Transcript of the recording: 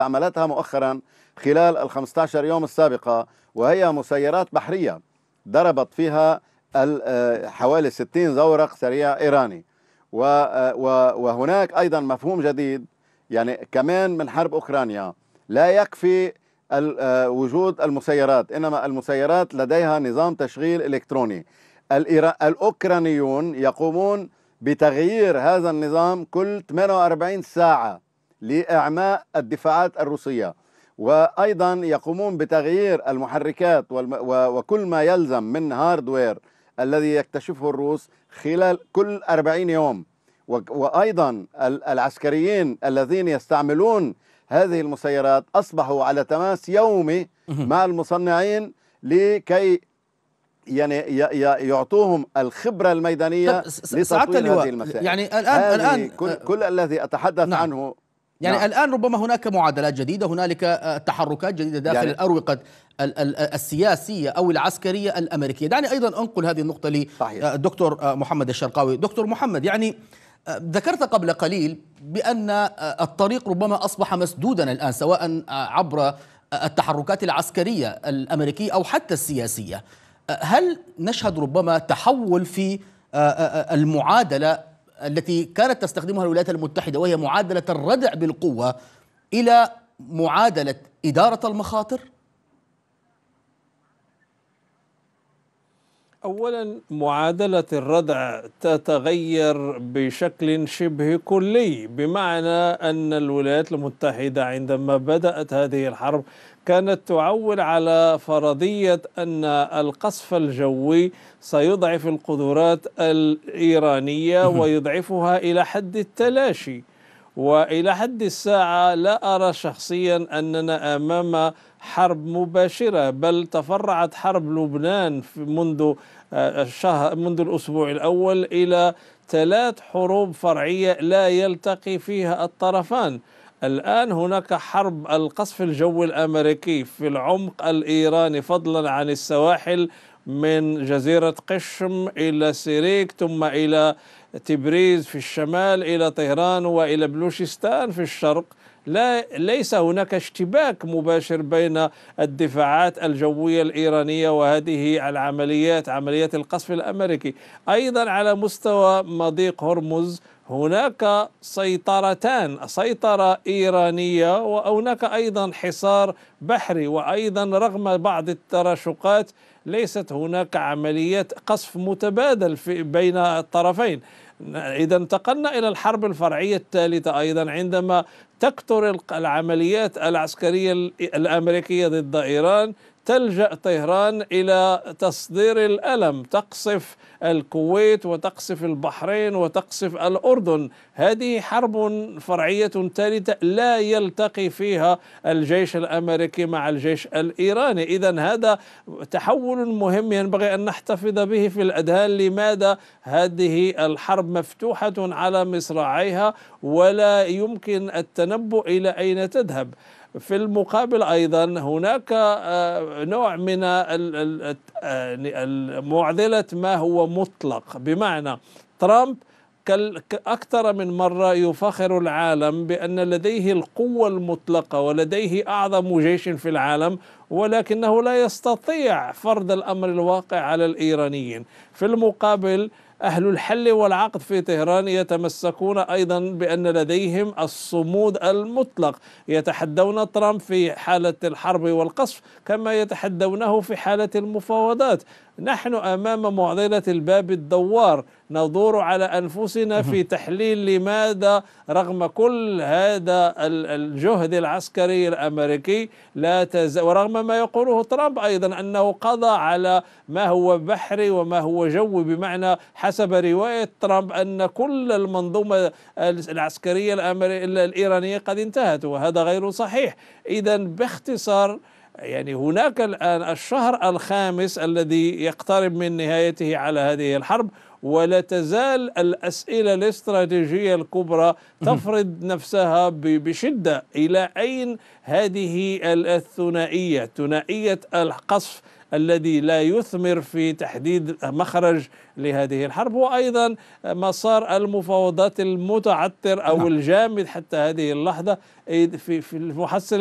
عملتها مؤخرا خلال ال 15 يوم السابقة، وهي مسيرات بحرية ضربت فيها حوالي 60 زورق سريع إيراني. وهناك أيضا مفهوم جديد يعني كمان من حرب أوكرانيا، لا يكفي وجود المسيرات، إنما المسيرات لديها نظام تشغيل إلكتروني. الأوكرانيون يقومون بتغيير هذا النظام كل 48 ساعة لإعماء الدفاعات الروسية، وأيضا يقومون بتغيير المحركات وكل ما يلزم من هاردوير الذي يكتشفه الروس خلال كل 40 يوم. وأيضا العسكريين الذين يستعملون هذه المسيرات أصبحوا على تماس يومي مع المصنعين لكي يعني يعطوهم الخبرة الميدانية لتطوير هذه المسائل. يعني الآن كل الذي أتحدث نعم. عنه يعني نعم. الآن ربما هناك معادلات جديدة، هنالك تحركات جديدة داخل يعني الأروقة السياسية أو العسكرية الأمريكية. دعني أيضا أنقل هذه النقطة لدكتور محمد الشرقاوي. دكتور محمد، يعني ذكرت قبل قليل بأن الطريق ربما أصبح مسدودا الآن، سواء عبر التحركات العسكرية الأمريكية أو حتى السياسية. هل نشهد ربما تحول في المعادلة التي كانت تستخدمها الولايات المتحدة، وهي معادلة الردع بالقوة، إلى معادلة إدارة المخاطر؟ أولا، معادلة الردع تتغير بشكل شبه كلي، بمعنى أن الولايات المتحدة عندما بدأت هذه الحرب كانت تعول على فرضية أن القصف الجوي سيضعف القدرات الإيرانية ويضعفها إلى حد التلاشي. وإلى حد الساعة لا أرى شخصيا أننا أمام حرب مباشرة، بل تفرعت حرب لبنان منذ الأسبوع الأول إلى 3 حروب فرعية لا يلتقي فيها الطرفان. الآن هناك حرب القصف الجوي الأمريكي في العمق الإيراني، فضلا عن السواحل من جزيرة قشم إلى سيريك، ثم إلى تبريز في الشمال، إلى طهران، وإلى بلوشستان في الشرق. ليس هناك اشتباك مباشر بين الدفاعات الجوية الإيرانية وهذه العمليات، عمليات القصف الأمريكي. أيضا على مستوى مضيق هرمز هناك سيطرتان، سيطرة إيرانية وهناك أيضا حصار بحري، وأيضا رغم بعض التراشقات ليست هناك عمليات قصف متبادل بين الطرفين. إذا انتقلنا إلى الحرب الفرعية الثالثة أيضا، عندما تكثر العمليات العسكرية الأمريكية ضد إيران، تلجأ طهران إلى تصدير الألم، تقصف الكويت وتقصف البحرين وتقصف الأردن. هذه حرب فرعية ثالثة لا يلتقي فيها الجيش الأمريكي مع الجيش الإيراني. إذن هذا تحول مهم ينبغي أن نحتفظ به في الأذهان. لماذا هذه الحرب مفتوحة على مصراعيها ولا يمكن التنبؤ إلى أين تذهب؟ في المقابل أيضا هناك نوع من معضلة ما هو مطلق، بمعنى ترامب أكثر من مرة يفخر العالم بأن لديه القوة المطلقة ولديه أعظم جيش في العالم، ولكنه لا يستطيع فرض الأمر الواقع على الإيرانيين. في المقابل أهل الحل والعقد في طهران يتمسكون أيضا بأن لديهم الصمود المطلق، يتحدون ترامب في حالة الحرب والقصف كما يتحدونه في حالة المفاوضات. نحن أمام معضلة الباب الدوار، ندور على أنفسنا في تحليل لماذا رغم كل هذا الجهد العسكري الأمريكي ورغم ما يقوله ترامب أيضا أنه قضى على ما هو بحري وما هو جوي، بمعنى حسب رواية ترامب أن كل المنظومة العسكرية الإيرانية قد انتهت، وهذا غير صحيح. إذن باختصار، يعني هناك الآن الشهر الخامس الذي يقترب من نهايته على هذه الحرب، ولا تزال الأسئلة الاستراتيجية الكبرى تفرض نفسها بشدة. إلى أين هذه الثنائية، ثنائية القصف الذي لا يثمر في تحديد مخرج لهذه الحرب، وأيضا مسار المفاوضات المتعثر أو الجامد حتى هذه اللحظة في المحصلة